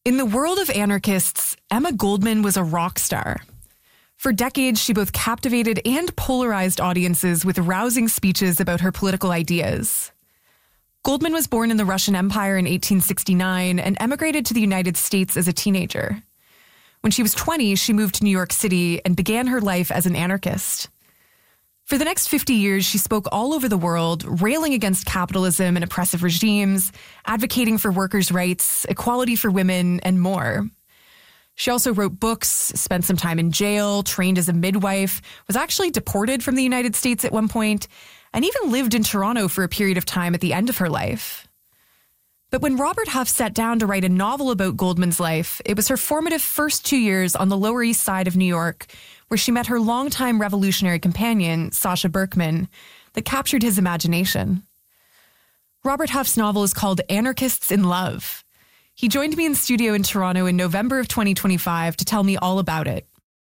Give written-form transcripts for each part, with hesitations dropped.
In the world of anarchists, Emma Goldman was a rock star. For decades, she both captivated and polarized audiences with rousing speeches about her political ideas. Goldman was born in the Russian Empire in 1869 and emigrated to the United States as a teenager. When she was 20, she moved to New York City and began her life as an anarchist. For the next 50 years, she spoke all over the world, railing against capitalism and oppressive regimes, advocating for workers' rights, equality for women, and more. She also wrote books, spent some time in jail, trained as a midwife, was actually deported from the United States at one point, and even lived in Toronto for a period of time at the end of her life. But when Robert Huff sat down to write a novel about Goldman's life, it was her formative first 2 years on the Lower East Side of New York, where she met her longtime revolutionary companion, Sasha Berkman, that captured his imagination. Robert Huff's novel is called Anarchists in Love. He joined me in studio in Toronto in November of 2025 to tell me all about it.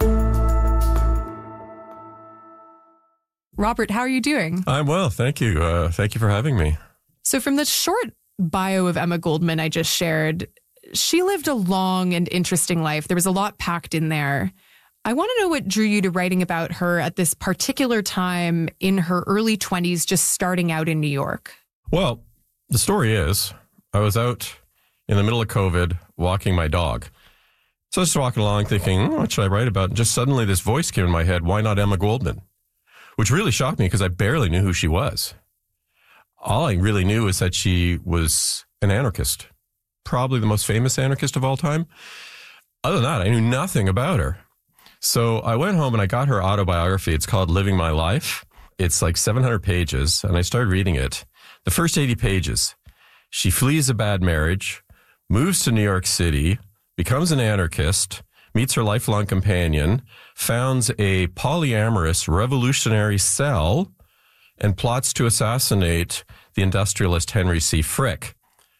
Robert, how are you doing? I'm well, thank you. Thank you for having me. So from the short bio of Emma Goldman I just shared, she lived a long and interesting life. There was a lot packed in there. I want to know what drew you to writing about her at this particular time in her early 20s, just starting out in New York. Well, the story is I was out in the middle of COVID walking my dog. So I was just walking along thinking, what should I write about? And just suddenly this voice came in my head, why not Emma Goldman? Which really shocked me because I barely knew who she was. All I really knew was that she was an anarchist, probably the most famous anarchist of all time. Other than that, I knew nothing about her. So I went home and I got her autobiography. It's called Living My Life. It's like 700 pages, and I started reading it. The first 80 pages, she flees a bad marriage, moves to New York City, becomes an anarchist, meets her lifelong companion, founds a polyamorous revolutionary cell, and plots to assassinate the industrialist Henry C. Frick,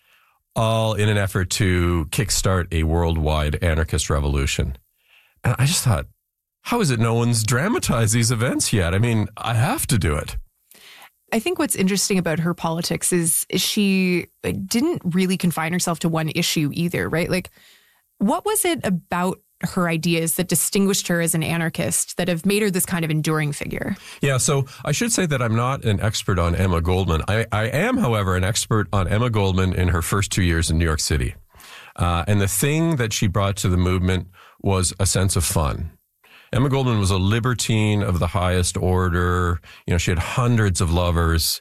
all in an effort to kickstart a worldwide anarchist revolution. And I just thought, how is it no one's dramatized these events yet? I mean, I have to do it. I think what's interesting about her politics is she didn't really confine herself to one issue either, right? Like, what was it about her ideas that distinguished her as an anarchist that have made her this kind of enduring figure? Yeah, so I should say that I'm not an expert on Emma Goldman. I am, however, an expert on Emma Goldman in her first 2 years in New York City. And the thing that she brought to the movement was a sense of fun. Emma Goldman was a libertine of the highest order. You know, she had hundreds of lovers.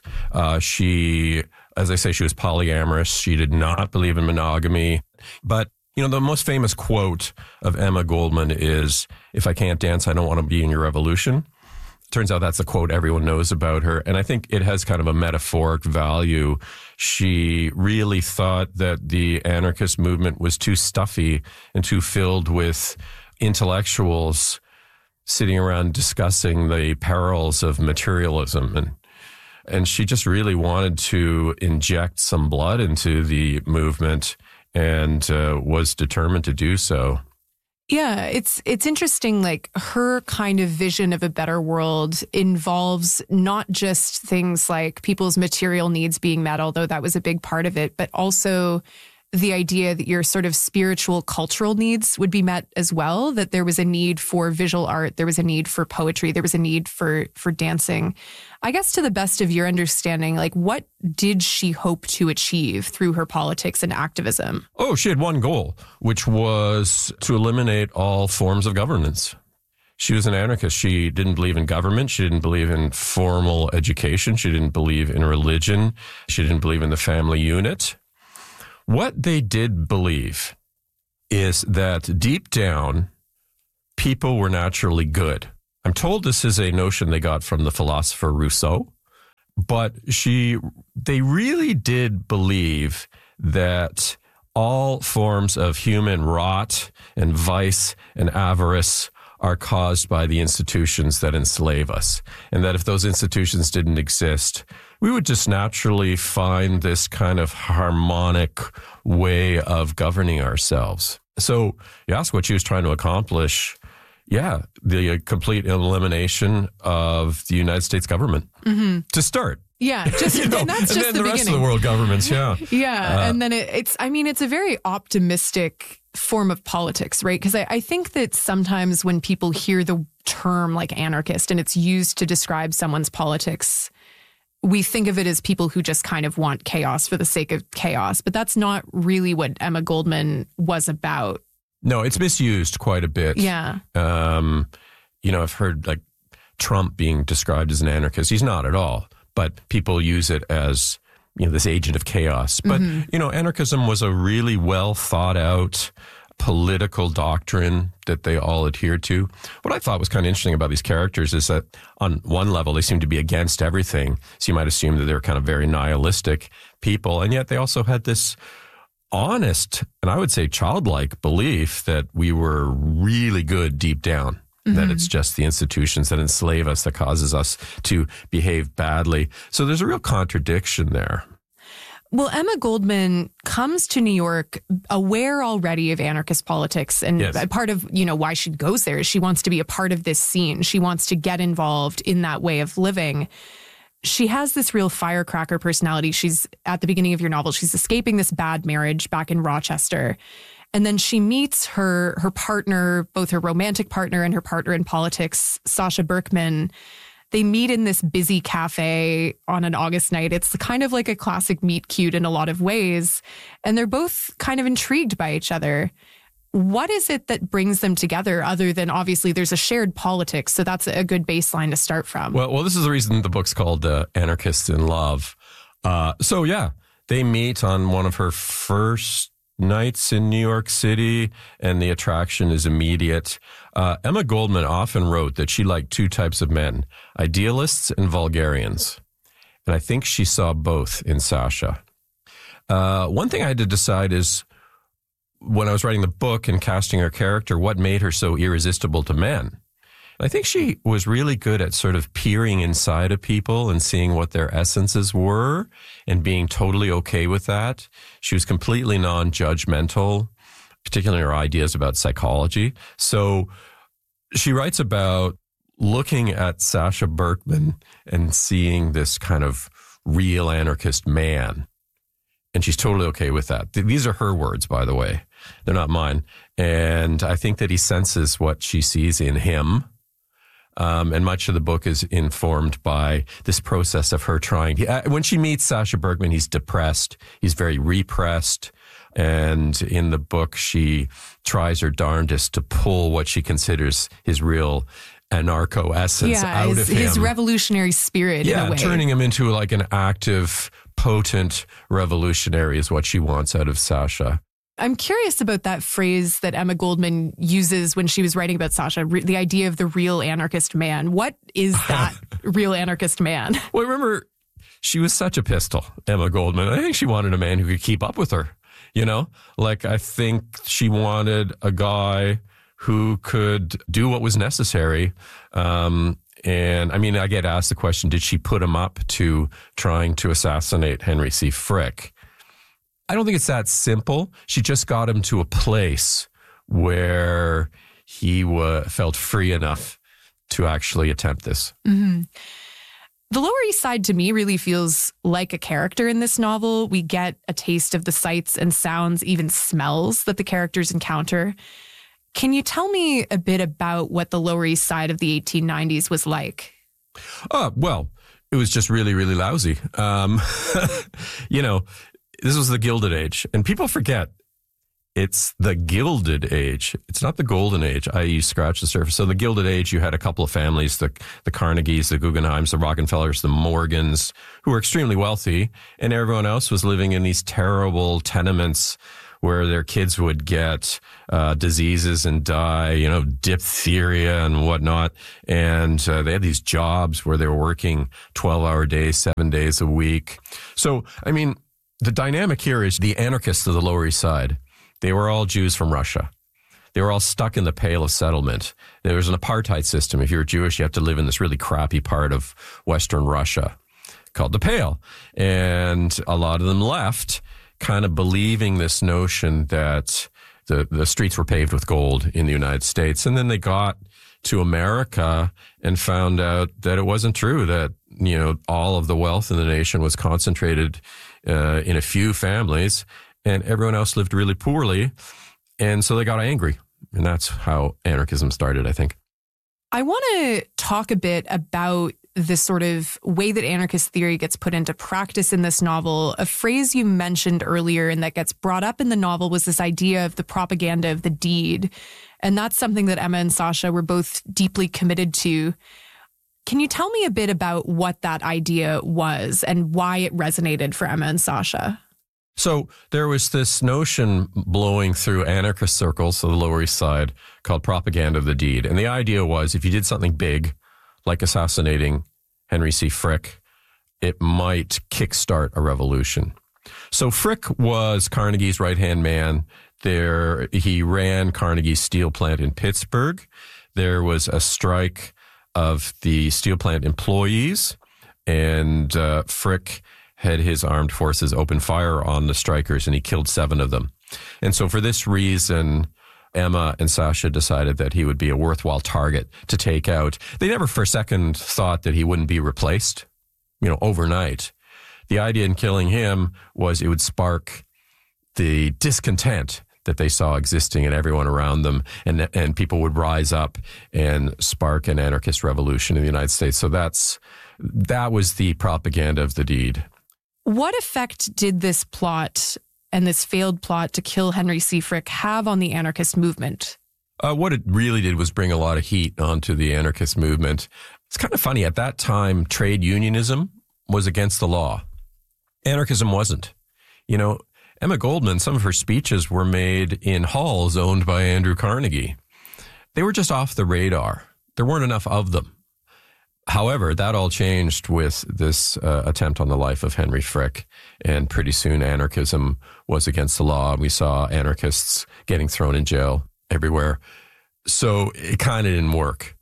She, as I say, she was polyamorous. She did not believe in monogamy. But, you know, the most famous quote of Emma Goldman is, "If I can't dance, I don't want to be in your revolution." Turns out that's a quote everyone knows about her. And I think it has kind of a metaphoric value. She really thought that the anarchist movement was too stuffy and too filled with intellectuals sitting around discussing the perils of materialism. And she just really wanted to inject some blood into the movement and was determined to do so. Yeah, it's interesting, like her kind of vision of a better world involves not just things like people's material needs being met, although that was a big part of it, but also the idea that your sort of spiritual, cultural needs would be met as well, that there was a need for visual art, there was a need for poetry, there was a need for dancing. I guess to the best of your understanding, like what did she hope to achieve through her politics and activism? Oh, she had one goal, which was to eliminate all forms of governance. She was an anarchist. She didn't believe in government. She didn't believe in formal education. She didn't believe in religion. She didn't believe in the family unit. What they did believe is that deep down, people were naturally good. I'm told this is a notion they got from the philosopher Rousseau, but they really did believe that all forms of human rot and vice and avarice are caused by the institutions that enslave us. And that if those institutions didn't exist, we would just naturally find this kind of harmonic way of governing ourselves. So you ask what she was trying to accomplish. Yeah, the complete elimination of the United States government to start. Yeah, just and that's just the rest of the world governments. Yeah, yeah, and then it's a very optimistic form of politics, right? Because I think that sometimes when people hear the term like anarchist and it's used to describe someone's politics, we think of it as people who just kind of want chaos for the sake of chaos. But that's not really what Emma Goldman was about. No, it's misused quite a bit. Yeah. I've heard like Trump being described as an anarchist. He's not at all. But people use it as, this agent of chaos. But, anarchism was a really well thought out political doctrine that they all adhered to. What I thought was kind of interesting about these characters is that on one level, they seem to be against everything. So you might assume that they're kind of very nihilistic people. And yet they also had this honest, and I would say childlike belief that we were really good deep down. That it's just the institutions that enslave us that causes us to behave badly. So there's a real contradiction there. Well, Emma Goldman comes to New York aware already of anarchist politics. And yes. Part of, why she goes there is she wants to be a part of this scene. She wants to get involved in that way of living. She has this real firecracker personality. She's at the beginning of your novel, she's escaping this bad marriage back in Rochester. And then she meets her partner, both her romantic partner and her partner in politics, Sasha Berkman. They meet in this busy cafe on an August night. It's kind of like a classic meet cute in a lot of ways. And they're both kind of intrigued by each other. What is it that brings them together other than obviously there's a shared politics? So that's a good baseline to start from. Well, this is the reason the book's called Anarchists in Love. They meet on one of her first nights in New York City, and the attraction is immediate. Emma Goldman often wrote that she liked two types of men, idealists and vulgarians. And I think she saw both in Sasha. One thing I had to decide is, when I was writing the book and casting her character, what made her so irresistible to men? I think she was really good at sort of peering inside of people and seeing what their essences were and being totally okay with that. She was completely non-judgmental, particularly in her ideas about psychology. So she writes about looking at Sasha Berkman and seeing this kind of real anarchist man. And she's totally okay with that. These are her words, by the way. They're not mine. And I think that he senses what she sees in him. And much of the book is informed by this process of her trying. When she meets Sasha Berkman, he's depressed. He's very repressed. And in the book, she tries her darndest to pull what she considers his real anarcho essence out of him. His revolutionary spirit in a way. Turning him into like an active, potent revolutionary is what she wants out of Sasha. I'm curious about that phrase that Emma Goldman uses when she was writing about Sasha, the idea of the real anarchist man. What is that real anarchist man? Well, remember, she was such a pistol, Emma Goldman. I think she wanted a man who could keep up with her. I think she wanted a guy who could do what was necessary. And I mean, I get asked the question, did she put him up to trying to assassinate Henry C. Frick? I don't think it's that simple. She just got him to a place where he felt free enough to actually attempt this. Mm-hmm. The Lower East Side to me really feels like a character in this novel. We get a taste of the sights and sounds, even smells that the characters encounter. Can you tell me a bit about what the Lower East Side of the 1890s was like? Well, it was just really, really lousy. This was the Gilded Age, and people forget it's the Gilded Age. It's not the Golden Age, i.e. scratch the surface. So the Gilded Age, you had a couple of families, the Carnegies, the Guggenheims, the Rockefellers, the Morgans, who were extremely wealthy, and everyone else was living in these terrible tenements where their kids would get diseases and die, diphtheria and whatnot. And they had these jobs where they were working 12-hour days, 7 days a week. So, I mean, the dynamic here is the anarchists of the Lower East Side. They were all Jews from Russia. They were all stuck in the Pale of Settlement. There was an apartheid system. If you were Jewish, you have to live in this really crappy part of Western Russia called the Pale. And a lot of them left kind of believing this notion that the streets were paved with gold in the United States. And then they got to America and found out that it wasn't true, that, all of the wealth in the nation was concentrated in a few families, and everyone else lived really poorly. And so they got angry. And that's how anarchism started, I think. I want to talk a bit about the sort of way that anarchist theory gets put into practice in this novel. A phrase you mentioned earlier and that gets brought up in the novel was this idea of the propaganda of the deed. And that's something that Emma and Sasha were both deeply committed to. Can you tell me a bit about what that idea was and why it resonated for Emma and Sasha? So there was this notion blowing through anarchist circles of the Lower East Side called propaganda of the deed. And the idea was if you did something big, like assassinating Henry C. Frick, it might kickstart a revolution. So Frick was Carnegie's right-hand man. He ran Carnegie's steel plant in Pittsburgh. There was a strike of the steel plant employees, and Frick had his armed forces open fire on the strikers, and he killed 7 of them. And so for this reason, Emma and Sasha decided that he would be a worthwhile target to take out. They never for a second thought that he wouldn't be replaced, overnight. The idea in killing him was it would spark the discontent that they saw existing in everyone around them, and people would rise up and spark an anarchist revolution in the United States. So that was the propaganda of the deed. What effect did this plot and this failed plot to kill Henry C. Frick have on the anarchist movement? What it really did was bring a lot of heat onto the anarchist movement. It's kind of funny. At that time, trade unionism was against the law. Anarchism wasn't. Emma Goldman, some of her speeches were made in halls owned by Andrew Carnegie. They were just off the radar. There weren't enough of them. However, that all changed with this attempt on the life of Henry Frick, and pretty soon anarchism was against the law. We saw anarchists getting thrown in jail everywhere. So it kind of didn't work.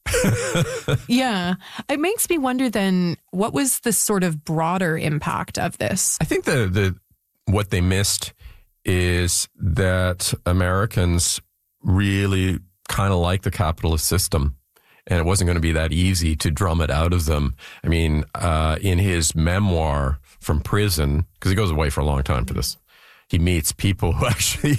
Yeah. It makes me wonder then, what was the sort of broader impact of this? I think what they missed is that Americans really kind of like the capitalist system. And it wasn't going to be that easy to drum it out of them. I mean, in his memoir from prison, because he goes away for a long time for this, he meets people who actually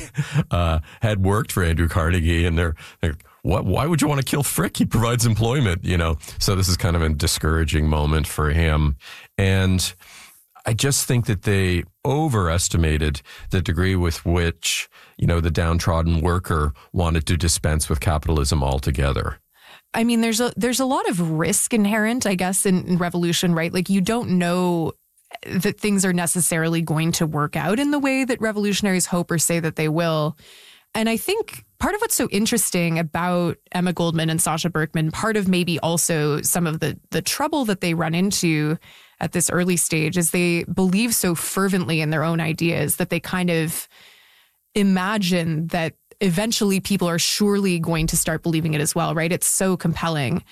had worked for Andrew Carnegie, and they're why would you want to kill Frick? He provides employment, So this is kind of a discouraging moment for him. And I just think that they overestimated the degree with which, the downtrodden worker wanted to dispense with capitalism altogether. I mean, there's a lot of risk inherent, I guess, in revolution, right? Like, you don't know that things are necessarily going to work out in the way that revolutionaries hope or say that they will. And I think part of what's so interesting about Emma Goldman and Sasha Berkman, part of maybe also some of the trouble that they run into at this early stage, is they believe so fervently in their own ideas that they kind of imagine that eventually people are surely going to start believing it as well, right? It's so compelling.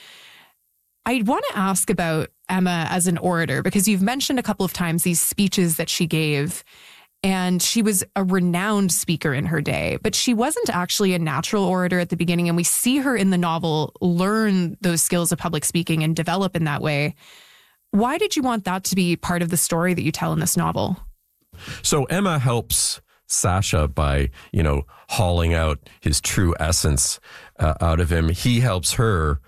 I want to ask about Emma as an orator, because you've mentioned a couple of times these speeches that she gave, and she was a renowned speaker in her day, but she wasn't actually a natural orator at the beginning. And we see her in the novel learn those skills of public speaking and develop in that way. Why did you want that to be part of the story that you tell in this novel? So Emma helps Sasha by, hauling out his true essence out of him. He helps her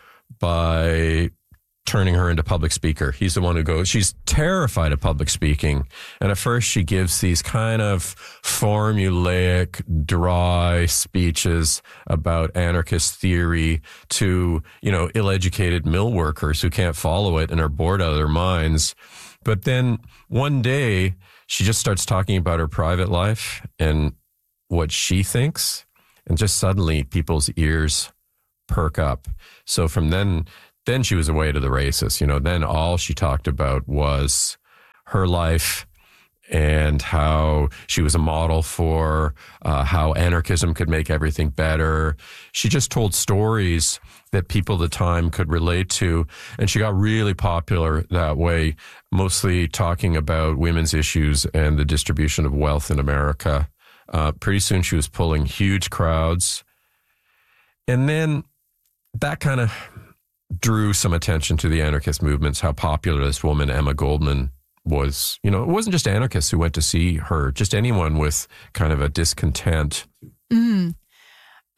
by turning her into public speaker. He's the one who goes, she's terrified of public speaking. And at first she gives these kind of formulaic, dry speeches about anarchist theory to, ill-educated mill workers who can't follow it and are bored out of their minds. But then one day she just starts talking about her private life and what she thinks. And just suddenly people's ears perk up. So from then she was away to the races. Then all she talked about was her life and how she was a model for how anarchism could make everything better. She just told stories that people at the time could relate to. And she got really popular that way, mostly talking about women's issues and the distribution of wealth in America. Pretty soon she was pulling huge crowds. And then that kind of drew some attention to the anarchist movements, how popular this woman, Emma Goldman, was. It wasn't just anarchists who went to see her, just anyone with kind of a discontent.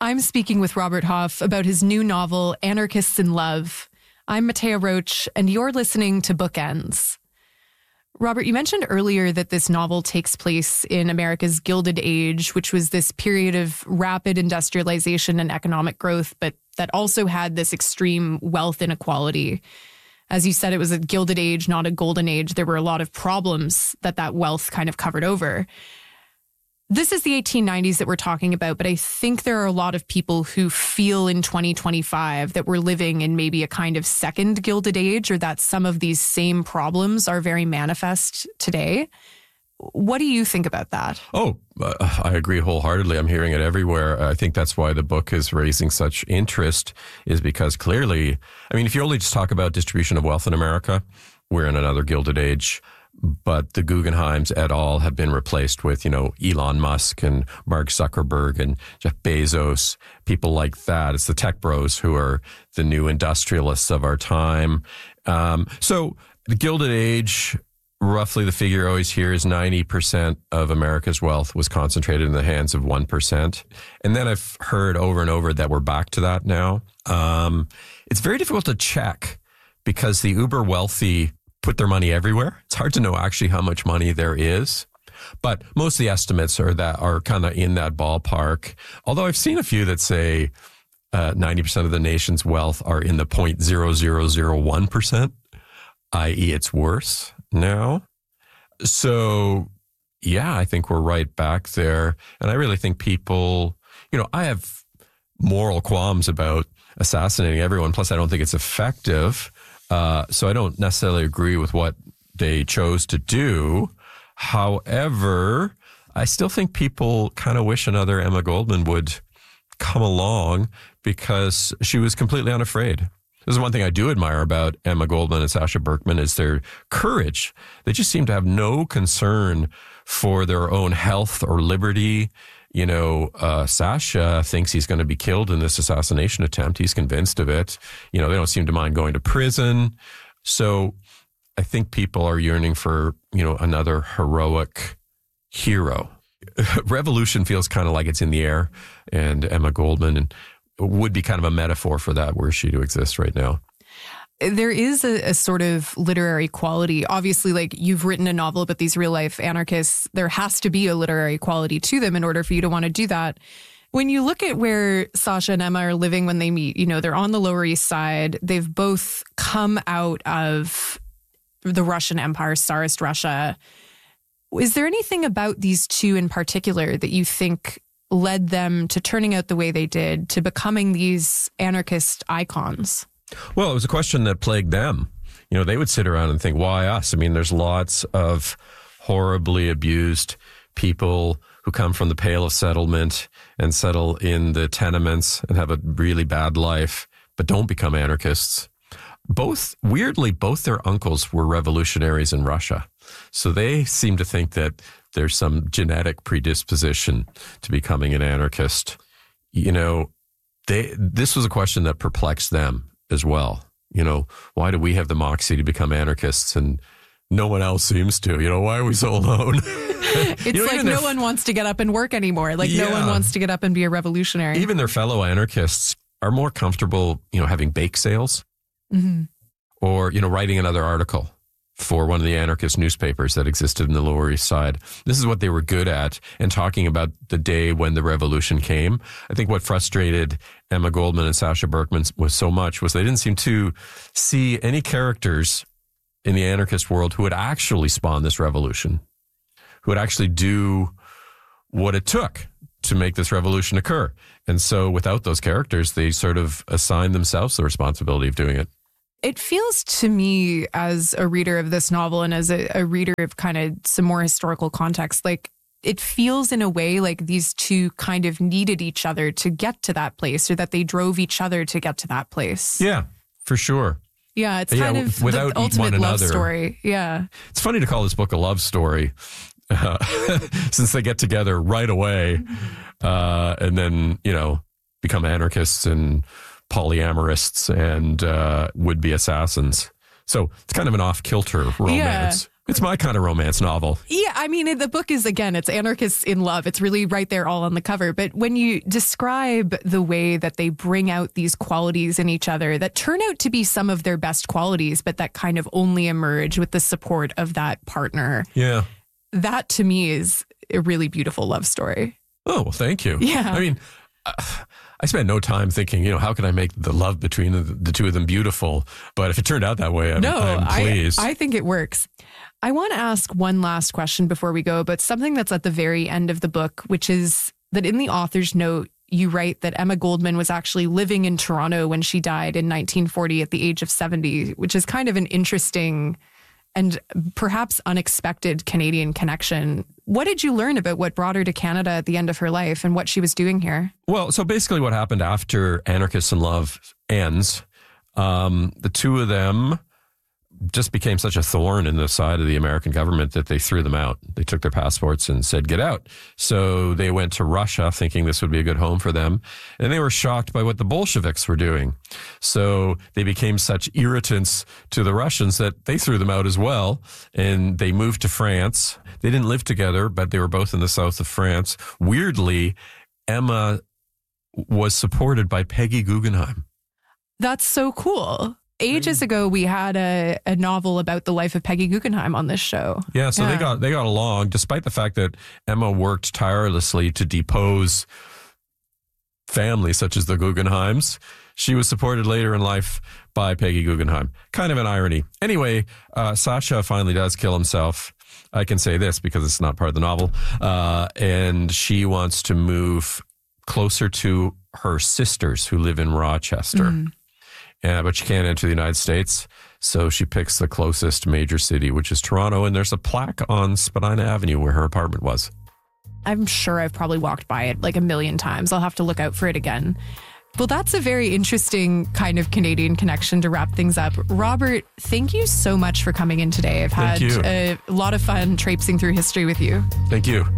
I'm speaking with Robert Hoff about his new novel, Anarchists in Love. I'm Matea Roach, and you're listening to Bookends. Robert, you mentioned earlier that this novel takes place in America's Gilded Age, which was this period of rapid industrialization and economic growth, but that also had this extreme wealth inequality. As you said, it was a Gilded Age, not a golden age. There were a lot of problems that wealth kind of covered over. This is the 1890s that we're talking about, but I think there are a lot of people who feel in 2025 that we're living in maybe a kind of second Gilded Age, or that some of these same problems are very manifest today. What do you think about that? I agree wholeheartedly. I'm hearing it everywhere. I think that's why the book is raising such interest, is because clearly, I mean, if you only just talk about distribution of wealth in America, we're in another Gilded Age. But the Guggenheims et al. Have been replaced with, Elon Musk and Mark Zuckerberg and Jeff Bezos, people like that. It's the tech bros who are the new industrialists of our time. So the Gilded Age, roughly the figure I always hear is 90% of America's wealth was concentrated in the hands of 1%. And then I've heard over and over that we're back to that now. It's very difficult to check because the uber wealthy put their money everywhere. It's hard to know actually how much money there is, but most of the estimates are kind of in that ballpark. Although I've seen a few that say 90% of the nation's wealth are in the 0.0001%, i.e. it's worse now. So yeah, I think we're right back there. And I really think people, I have moral qualms about assassinating everyone. Plus, I don't think it's effective. So I don't necessarily agree with what they chose to do. However, I still think people kind of wish another Emma Goldman would come along because she was completely unafraid. This is one thing I do admire about Emma Goldman and Sacha Berkman is their courage. They just seem to have no concern for their own health or liberty. Sacha thinks he's going to be killed in this assassination attempt. He's convinced of it. They don't seem to mind going to prison. So I think people are yearning for, another heroic hero. Revolution feels kind of like it's in the air, and Emma Goldman would be kind of a metaphor for that, were she to exist right now. There is a sort of literary quality. Obviously, like you've written a novel about these real life anarchists. There has to be a literary quality to them in order for you to want to do that. When you look at where Sacha and Emma are living when they meet, they're on the Lower East Side. They've both come out of the Russian Empire, Tsarist Russia. Is there anything about these two in particular that you think led them to turning out the way they did, to becoming these anarchist icons? Well, it was a question that plagued them. They would sit around and think, why us? I mean, there's lots of horribly abused people who come from the Pale of Settlement and settle in the tenements and have a really bad life, but don't become anarchists. Weirdly, both their uncles were revolutionaries in Russia. So they seem to think that there's some genetic predisposition to becoming an anarchist. This was a question that perplexed them as well. Why do we have the moxie to become anarchists and no one else seems to? Why are we so alone? It's like no one wants to get up and work anymore. Like no one wants to get up and be a revolutionary. Even their fellow anarchists are more comfortable, having bake sales or, writing another article for one of the anarchist newspapers that existed in the Lower East Side. This is what they were good at, and talking about the day when the revolution came. I think what frustrated Emma Goldman and Sacha Berkman was so much was they didn't seem to see any characters in the anarchist world who would actually spawn this revolution, who would actually do what it took to make this revolution occur. And so without those characters, they sort of assigned themselves the responsibility of doing it. It feels to me, as a reader of this novel and as a reader of kind of some more historical context, like it feels in a way like these two kind of needed each other to get to that place, or that they drove each other to get to that place. Yeah, for sure. Yeah, it's kind of the ultimate love story. Yeah. It's funny to call this book a love story since they get together right away and then, become anarchists and polyamorists and would-be assassins. So it's kind of an off-kilter romance. It's my kind of romance novel. Yeah, I mean, the book is, again, it's anarchists in love. It's really right there all on the cover. But when you describe the way that they bring out these qualities in each other that turn out to be some of their best qualities, but that kind of only emerge with the support of that partner. Yeah. That to me is a really beautiful love story. Oh, well, thank you. Yeah. I mean, I spent no time thinking, how can I make the love between the two of them beautiful? But if it turned out that way, I'm pleased. I think it works. I want to ask one last question before we go about something that's at the very end of the book, which is that in the author's note, you write that Emma Goldman was actually living in Toronto when she died in 1940 at the age of 70, which is kind of an interesting and perhaps unexpected Canadian connection. What did you learn about what brought her to Canada at the end of her life and what she was doing here? Well, so basically what happened after Anarchists in Love ends, the two of them just became such a thorn in the side of the American government that they threw them out. They took their passports and said, get out. So they went to Russia thinking this would be a good home for them. And they were shocked by what the Bolsheviks were doing. So they became such irritants to the Russians that they threw them out as well. And they moved to France. They didn't live together, but they were both in the south of France. Weirdly, Emma was supported by Peggy Guggenheim. That's so cool. Ages ago, we had a novel about the life of Peggy Guggenheim on this show. Yeah, so they got along, despite the fact that Emma worked tirelessly to depose families such as the Guggenheims. She was supported later in life by Peggy Guggenheim. Kind of an irony. Anyway, Sasha finally does kill himself. I can say this because it's not part of the novel. And she wants to move closer to her sisters who live in Rochester. But she can't enter the United States, so she picks the closest major city, which is Toronto, and there's a plaque on Spadina Avenue where her apartment was. I'm sure I've probably walked by it like a million times. I'll have to look out for it again. Well, that's a very interesting kind of Canadian connection to wrap things up. Robert, thank you so much for coming in today. I've had a lot of fun traipsing through history with you. Thank you.